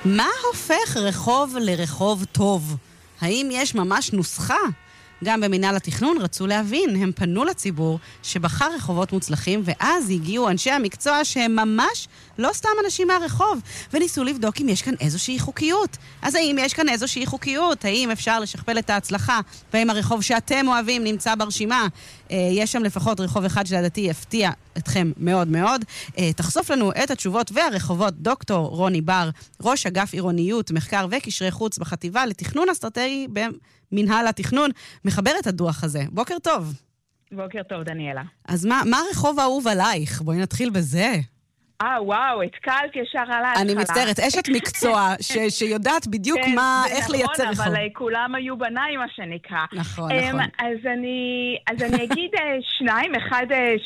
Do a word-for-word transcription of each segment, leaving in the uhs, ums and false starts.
מה הופך רחוב לרחוב טוב? האם יש ממש נוסחה? גם במינהל התכנון רצו להבין, הם פנו לציבור שבחר רחובות מוצלחים, ואז הגיעו אנשי המקצוע שהם ממש לא סתם אנשים מהרחוב, וניסו לבדוק אם יש כאן איזושהי חוקיות. אז האם יש כאן איזושהי חוקיות? האם אפשר לשכפל את ההצלחה? והאם הרחוב שאתם אוהבים נמצא ברשימה? יש שם לפחות רחוב אחד שלדעתי יפתיע אתכם מאוד מאוד. תחשוף לנו את התשובות והרחובות דוקטור רוני בר, ראש אגף עירוניות, מחקר וקשרי חוץ בחטיבה לתכנון אסטרטגי במינהל התכנון, מחבר את הדוח הזה. בוקר טוב. בוקר טוב, דניאלה. אז מה, מה הרחוב האהוב עלייך? בואי נתחיל בזה. אה, וואו, התקלת ישר עליי. אני מצטערת, אשת מקצוע ש, שיודעת בדיוק כן, מה, איך נכון, לייצר רחוב. אבל כולם היו בניי, מה שנקרא. נכון, um, נכון. אז אני, אז אני אגיד שניים, אחד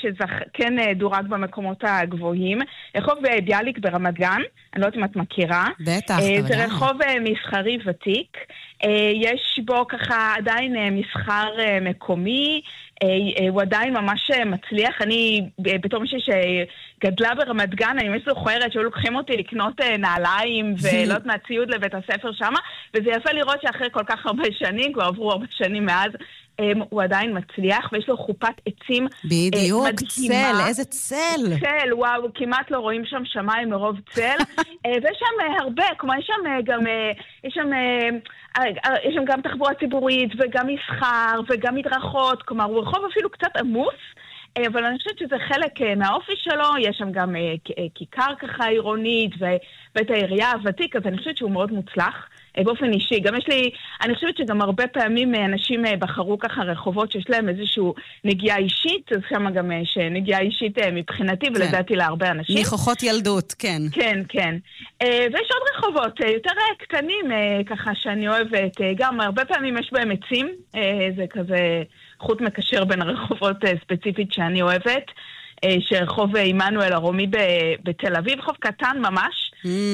שכן דורג במקומות הגבוהים, רחוב ביאליק ברמת גן, אני לא יודעת אם את מכירה. בטח, זה uh, רחוב uh, מסחרי ותיק, uh, יש בו ככה עדיין uh, מסחר uh, מקומי, הוא עדיין ממש מצליח. אני, בתור מישהי שגדלה ברמת גן, אני ממש זוכרת שהיו לוקחים אותי לקנות נעליים ולא את מהציוד לבית הספר שם, וזה יפה לראות שאחרי כל כך הרבה שנים, כבר עברו הרבה שנים מאז, הוא עדיין מצליח, ויש לו חופת עצים בדיוק, מדהימה. צל, איזה צל. צל, וואו, כמעט לא רואים שם שמיים מרוב צל. ויש שם הרבה, כמו יש שם גם, יש שם... יש שם גם תחבורה ציבורית וגם מסחר וגם מדרכות, כלומר הוא רחוב אפילו קצת עמוס, אבל אני חושבת שזה חלק מהאופי שלו, יש שם גם כיכר ככה עירונית ובית העירייה הוותיק, אז אני חושבת שהוא מאוד מוצלח באופן אישי. גם יש לי, אני חושבת שגם הרבה פעמים אנשים בחרו ככה רחובות שיש להם איזשהו נגיעה אישית, אז שם גם יש נגיעה אישית מבחינתי ולדעתי להרבה אנשים. ניחוחות ילדות, כן. כן, כן. ויש עוד רחובות יותר קטנים ככה שאני אוהבת, גם הרבה פעמים יש בהם עצים, זה כזה חוט מקשר בין הרחובות ספציפית שאני אוהבת, שרחוב עמנואל הרומי בתל אביב, רחוב קטן ממש,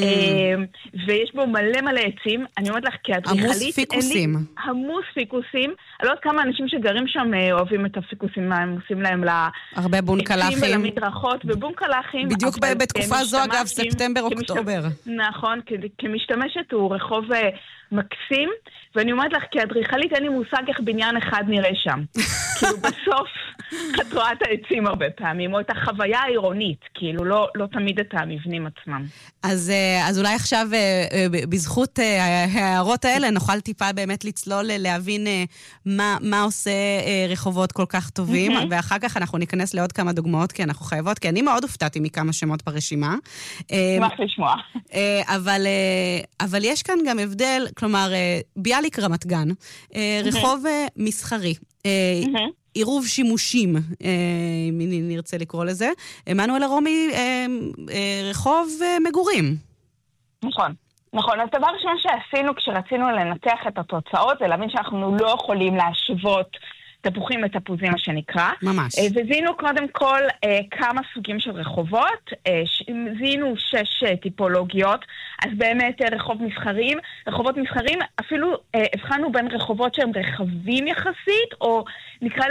ויש בו מלא מלא עצים. אני אומרת לך כאדריכלית, עמוס פיקוסים. עמוס פיקוסים. אני לא יודעת כמה אנשים שגרים שם אוהבים את הפיקוסים, מה הם עושים להם הרבה בונקלחים ולמדרכות ובונקלחים. בדיוק בתקופה זו אגב, ספטמבר, אוקטובר. נכון, כמשתמשת הוא רחוב מקסים, ואני אומרת לך כאדריכלית אין לי מושג איך בניין אחד נראה שם. כאילו בסוף את רואה את העצים הרבה פעמים, או את החוויה העירונית, כאילו לא, לא תמיד את המבנים עצמם. אז, אז אולי עכשיו בזכות ההערות האלה נוכל טיפה באמת לצלול להבין מה, מה עושה רחובות כל כך טובים, ואחר כך אנחנו ניכנס לעוד כמה דוגמאות, כי אנחנו חייבות, כי אני מאוד הופתעתי מכמה שמות ברשימה. שמח לשמוע. אבל, אבל יש כאן גם הבדל, כלומר, ביאליק רמת גן, רחוב מסחרי, עירוב שימושים, אם נרצה לקרוא לזה, עמנואל הרומי, רחוב מגורים. נכון. נכון, אז דבר ראשון שעשינו כשרצינו לנתח את התוצאות, זה להבין שאנחנו לא יכולים להשוות תפוחים לתפוזים, מה שנקרא. ממש. וזינו קודם כל כמה סוגים של רחובות, זינו שש טיפולוגיות, אז באמת רחוב מסחרים, רחובות מסחרים, אפילו הבחנו בין רחובות שהם רחבים יחסית, או נקרא